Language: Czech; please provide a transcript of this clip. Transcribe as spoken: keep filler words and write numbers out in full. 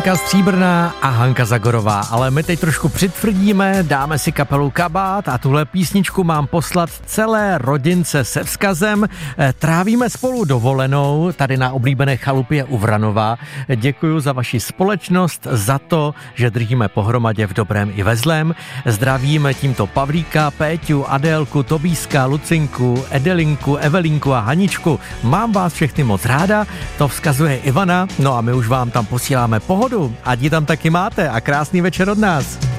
Hanka Stříbrná a Hanka Zagorová, ale my teď trošku přitvrdíme, dáme si kapelu Kabát a tuhle písničku mám poslat celé rodince se vzkazem. Trávíme spolu dovolenou tady na oblíbené chalupě u Vranova. Děkuju za vaši společnost, za to, že držíme pohromadě v dobrém i ve zlém. Zdravíme tímto Pavlíka, Péťu, Adélku, Tobíska, Lucinku, Edelinku, Evelinku a Haničku. Mám vás všechny moc ráda, to vzkazuje Ivana, no a my už vám tam posíláme pohodu, ať ji tam taky máte a krásný večer od nás.